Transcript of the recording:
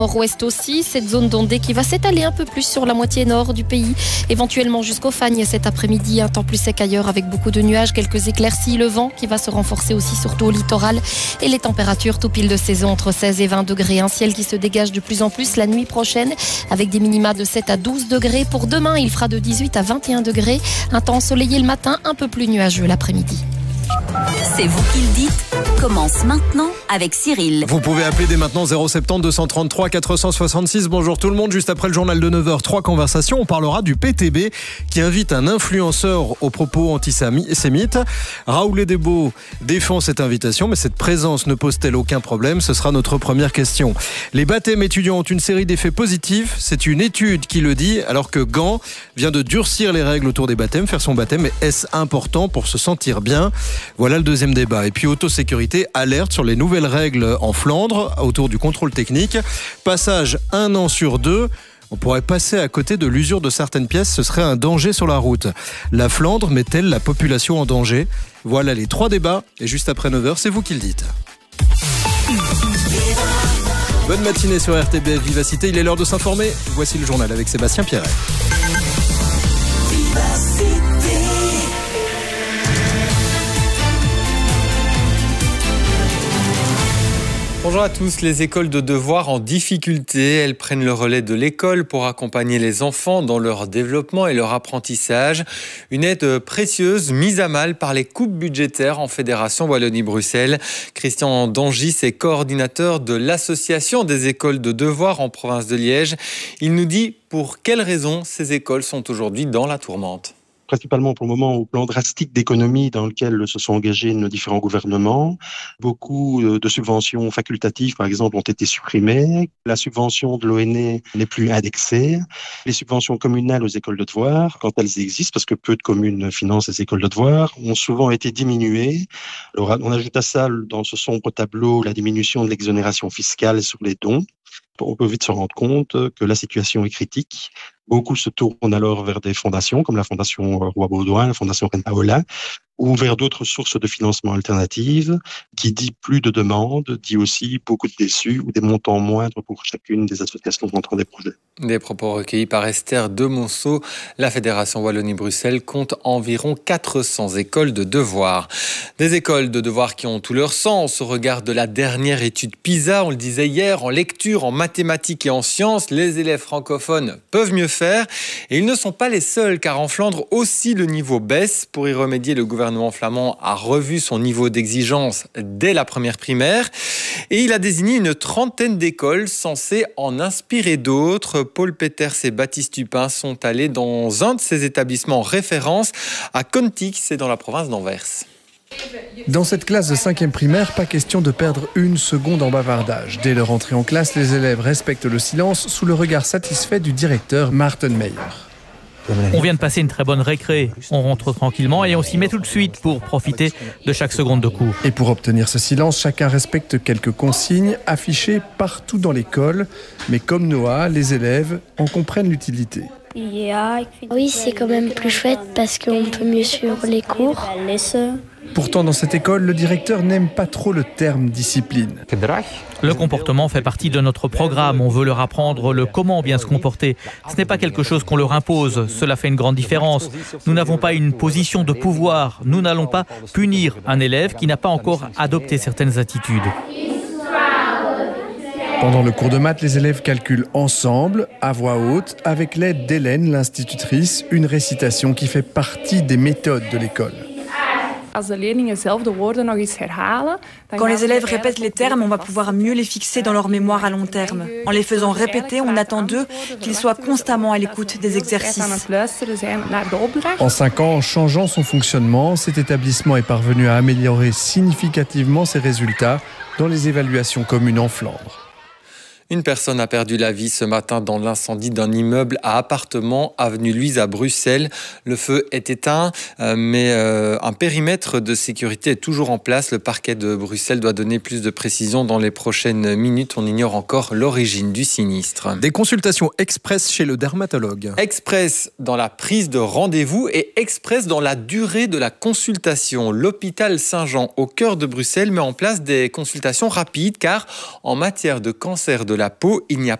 Nord-ouest aussi, cette zone d'ondée qui va s'étaler un peu plus sur la moitié nord du pays, éventuellement jusqu'au Fagne cet après-midi, un temps plus sec ailleurs avec beaucoup de nuages, quelques éclaircies, le vent qui va se renforcer aussi surtout au littoral et les températures tout pile de saison entre 16 et 20 degrés, un ciel qui se dégage de plus en plus la nuit prochaine avec des minima de 7 à 12 degrés. Pour demain, il fera de 18 à 21 degrés, un temps ensoleillé le matin, un peu plus nuageux l'après-midi. C'est vous qui le dites. Commence maintenant avec Cyril. Vous pouvez appeler dès maintenant 070 233 466. Bonjour tout le monde. Juste après le journal de 9h, 3 conversations. On parlera du PTB qui invite un influenceur aux propos antisémites. Raoul Edebo défend cette invitation, mais cette présence ne pose-t-elle aucun problème? Ce sera notre première question. Les baptêmes étudiants ont une série d'effets positifs. C'est une étude qui le dit, alors que Gand vient de durcir les règles autour des baptêmes. Faire son baptême, est-ce important pour se sentir bien? Voilà le deuxième débat. Et puis autosécurité alerte sur les nouvelles règles en Flandre autour du contrôle technique. Passage 1 an sur 2. On pourrait passer à côté de l'usure de certaines pièces, ce serait un danger sur la route. La Flandre met-elle la population en danger? Voilà les 3 débats. Et juste après 9h, c'est vous qui le dites. Bonne matinée sur RTBF Vivacité. Il est l'heure de s'informer. Voici le journal avec Sébastien Pierret. Bonjour à tous. Les écoles de devoirs en difficulté, elles prennent le relais de l'école pour accompagner les enfants dans leur développement et leur apprentissage. Une aide précieuse mise à mal par les coupes budgétaires en Fédération Wallonie-Bruxelles. Christian Dangis est coordinateur de l'association des écoles de devoirs en province de Liège. Il nous dit pour quelles raisons ces écoles sont aujourd'hui dans la tourmente. Principalement pour le moment au plan drastique d'économie dans lequel se sont engagés nos différents gouvernements. Beaucoup de subventions facultatives, par exemple, ont été supprimées. La subvention de l'ONE n'est plus indexée. Les subventions communales aux écoles de devoirs, quand elles existent, parce que peu de communes financent les écoles de devoirs, ont souvent été diminuées. Alors, on ajoute à ça, dans ce sombre tableau, la diminution de l'exonération fiscale sur les dons. On peut vite se rendre compte que la situation est critique. Beaucoup se tournent alors vers des fondations comme la Fondation Roi Baudouin, la Fondation Reine Paola, ou vers d'autres sources de financement alternatives. Qui dit plus de demandes, dit aussi beaucoup de déçus ou des montants moindres pour chacune des associations montrant des projets. Des propos recueillis par Esther Demonceau. La Fédération Wallonie-Bruxelles compte environ 400 écoles de devoirs. Des écoles de devoirs qui ont tout leur sens au regard de la dernière étude PISA. On le disait hier, en lecture, en mathématiques et en sciences, les élèves francophones peuvent mieux faire. Et ils ne sont pas les seuls, car en Flandre aussi le niveau baisse. Pour y remédier, le gouvernement flamand a revu son niveau d'exigence dès la première primaire. Et il a désigné une trentaine d'écoles censées en inspirer d'autres. Paul Peters et Baptiste Tupin sont allés dans un de ces établissements référence à Contick, c'est dans la province d'Anvers. Dans cette classe de 5e primaire, pas question de perdre une seconde en bavardage. Dès leur entrée en classe, les élèves respectent le silence sous le regard satisfait du directeur Martin Meyer. On vient de passer une très bonne récré. On rentre tranquillement et on s'y met tout de suite pour profiter de chaque seconde de cours. Et pour obtenir ce silence, chacun respecte quelques consignes affichées partout dans l'école. Mais comme Noah, les élèves en comprennent l'utilité. Oui, c'est quand même plus chouette parce qu'on peut mieux suivre les cours. Pourtant, dans cette école, le directeur n'aime pas trop le terme discipline. Le comportement fait partie de notre programme. On veut leur apprendre le comment bien se comporter. Ce n'est pas quelque chose qu'on leur impose. Cela fait une grande différence. Nous n'avons pas une position de pouvoir. Nous n'allons pas punir un élève qui n'a pas encore adopté certaines attitudes. Pendant le cours de maths, les élèves calculent ensemble, à voix haute, avec l'aide d'Hélène, l'institutrice, une récitation qui fait partie des méthodes de l'école. Quand les élèves répètent les termes, on va pouvoir mieux les fixer dans leur mémoire à long terme. En les faisant répéter, on attend d'eux qu'ils soient constamment à l'écoute des exercices. En 5 ans, en changeant son fonctionnement, cet établissement est parvenu à améliorer significativement ses résultats dans les évaluations communes en Flandre. Une personne a perdu la vie ce matin dans l'incendie d'un immeuble à appartements, avenue Louise à Bruxelles. Le feu est éteint, mais un périmètre de sécurité est toujours en place. Le parquet de Bruxelles doit donner plus de précisions dans les prochaines minutes. On ignore encore l'origine du sinistre. Des consultations express chez le dermatologue. Express dans la prise de rendez-vous et express dans la durée de la consultation. L'hôpital Saint-Jean, au cœur de Bruxelles, met en place des consultations rapides car en matière de cancer de la peau, il n'y a